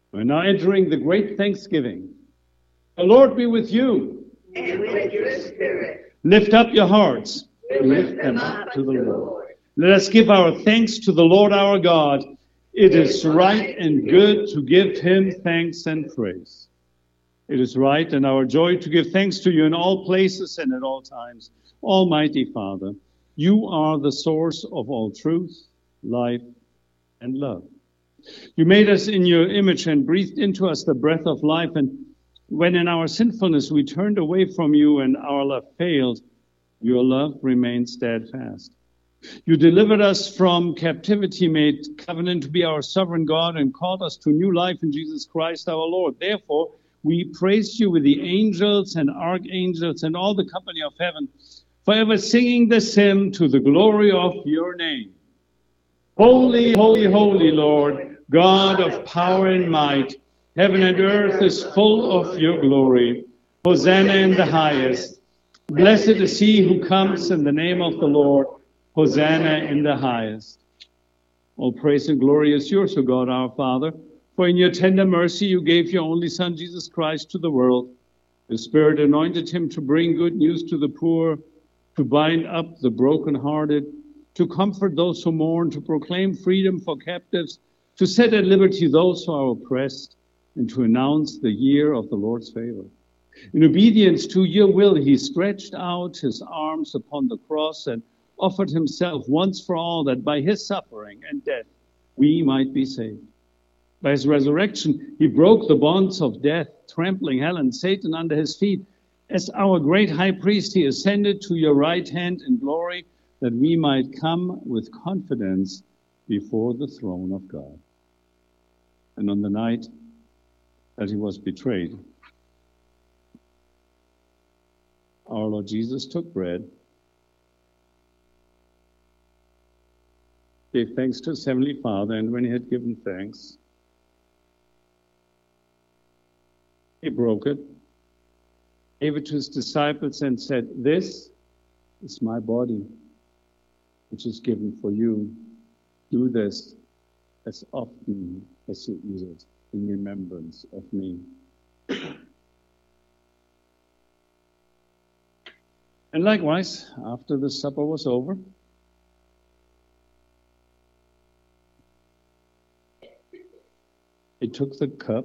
We're now entering the great Thanksgiving. The Lord be with you. And with your spirit. Lift up your hearts. Lift them up to the Lord. Let us give our thanks to the Lord our God. It is right and good to give him thanks and praise. It is right and our joy to give thanks to you in all places and at all times. Almighty Father, you are the source of all truth, life, and love. You made us in your image and breathed into us the breath of life. And when in our sinfulness we turned away from you and our love failed, your love remained steadfast. You delivered us from captivity, made covenant to be our sovereign God, and called us to new life in Jesus Christ our Lord. Therefore, we praise you with the angels and archangels and all the company of heaven, forever singing this hymn to the glory of your name. Holy, holy, holy Lord, God of power and might, heaven and earth is full of your glory. Hosanna in the highest. Blessed is he who comes in the name of the Lord. Hosanna in the highest. All praise and glory is yours, O God our Father, for in your tender mercy you gave your only Son, Jesus Christ, to the world. The Spirit anointed him to bring good news to the poor, to bind up the brokenhearted, to comfort those who mourn, to proclaim freedom for captives, to set at liberty those who are oppressed, and to announce the year of the Lord's favor. In obedience to your will, he stretched out his arms upon the cross and offered himself once for all, that by his suffering and death we might be saved. By his resurrection, he broke the bonds of death, trampling hell and Satan under his feet. As our great high priest, he ascended to your right hand in glory, that we might come with confidence before the throne of God. And on the night that he was betrayed, our Lord Jesus took bread, gave thanks to his heavenly Father, and when he had given thanks, he broke it, gave it to his disciples, and said, "This is my body, which is given for you. Do this as often as you eat it in remembrance of me." And likewise, after the supper was over, he took the cup,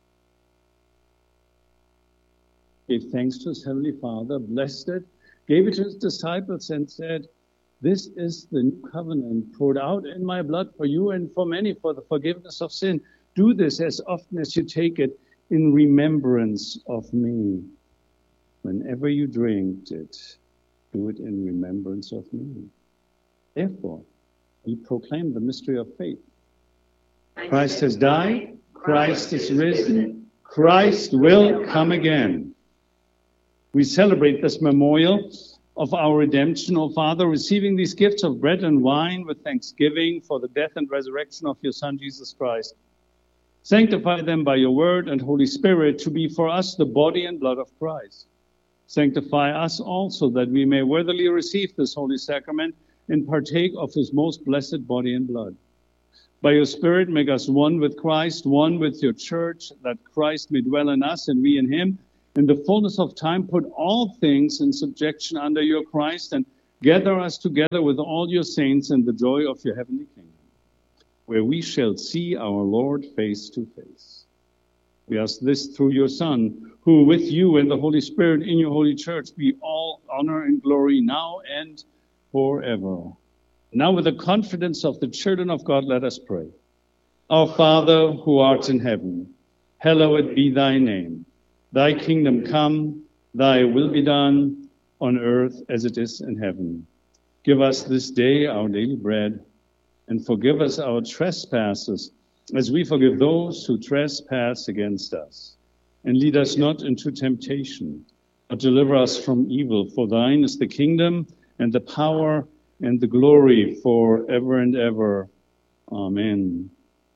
gave thanks to his heavenly Father, blessed it, gave it to his disciples, and said, "This is the new covenant poured out in my blood for you and for many for the forgiveness of sin. Do this as often as you take it in remembrance of me. Whenever you drink it, do it in remembrance of me." Therefore, we proclaim the mystery of faith. Christ has died, Christ is risen, Christ will come again. We celebrate this memorial of our redemption, O Father, receiving these gifts of bread and wine with thanksgiving for the death and resurrection of your Son, Jesus Christ. Sanctify them by your word and Holy Spirit to be for us the body and blood of Christ. Sanctify us also that we may worthily receive this holy sacrament and partake of his most blessed body and blood. By your Spirit, make us one with Christ, one with your church, that Christ may dwell in us and we in him. In the fullness of time, put all things in subjection under your Christ, and gather us together with all your saints in the joy of your heavenly kingdom, where we shall see our Lord face to face. We ask this through your Son, who with you and the Holy Spirit in your holy church be all honor and glory now and forever. Now with the confidence of the children of God, let us pray. Our Father, who art in heaven, hallowed be thy name. Thy kingdom come, thy will be done, on earth as it is in heaven. Give us this day our daily bread, and forgive us our trespasses, as we forgive those who trespass against us. And lead us not into temptation, but deliver us from evil. For thine is the kingdom, and the power, and the glory forever and ever. Amen.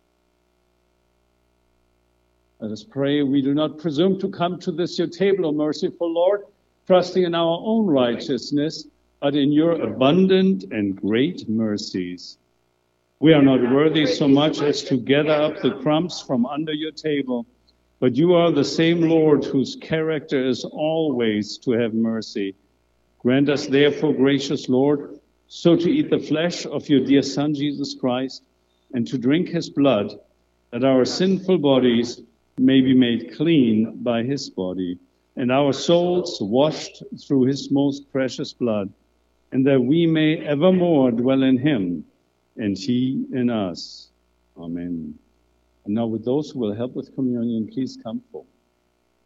Let us pray. We do not presume to come to this your table, O merciful Lord, trusting in our own righteousness, but in your abundant and great mercies. We are not worthy so much as to gather up the crumbs from under your table, but you are the same Lord whose character is always to have mercy. Grant us therefore, gracious Lord, so to eat the flesh of your dear Son, Jesus Christ, and to drink his blood, that our sinful bodies may be made clean by his body, and our souls washed through his most precious blood, and that we may evermore dwell in him, and he in us. Amen. And now with those who will help with communion, please come forward.